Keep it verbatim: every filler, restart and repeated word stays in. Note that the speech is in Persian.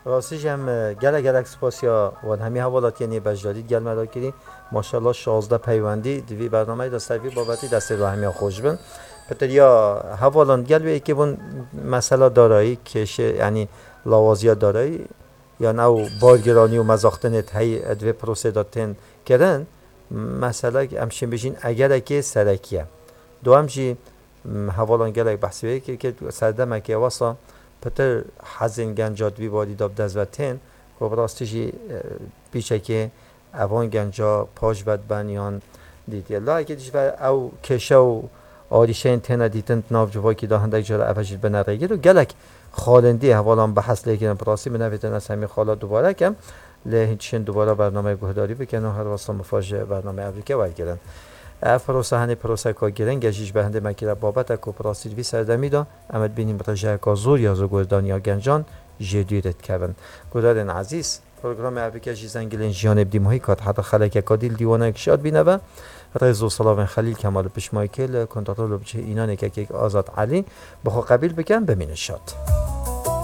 راستش هم گله گله سپاسیا و همین حوالات یعنی بجدادی گل مدا کردی ماشاءالله شازده پیوندی دوی برنامه دستوی بابتی دست رو همین خوش بن پتر یا حوالان گل به که بون مسئله دارایی کشه یعنی لوازیا دارایی یا نو بارگرانی و مزاختنت هی ادوی پروسه داتن کردن مسئله همشین بشین اگر که سرکیه دو همشی حوالان گله بحثی که که سردمه که واسه پتر حزین گنجا دوی بادی داب دزوتن و براستشی پیچه که اوان گنجا پاش بد بنیان دیدی لا اگه دیش او کشه و آریشین تنه دیتن ناف جوای که داهنده جاره افشید بنرگیر و گلک خالندی حوالان بحث لیکن براستی بنویتن از همین خالا دوباره کم لهیچین دوباره برنامه گهداری بکنن و هر واسه مفاجه برنامه امریکا باید گرن پروسه هنی پروسه که گرن گشیش به هنده مکیره بابت اکو پراستی وی سردمی دا امد بینیم رجه که زور یا زو گردانی ها گنجان جدیرت کبن گردارن عزیز پروگرام امریکا جیزنگلین جیان ابدیم هایی کات حتی خلک کادیل دیوانه کشاد بینه و رئیس سلاوین خلیل کمال پیش مایکل کنترل بچه اینانه که که آزاد علی بخوا قبیل بکن بمینه شد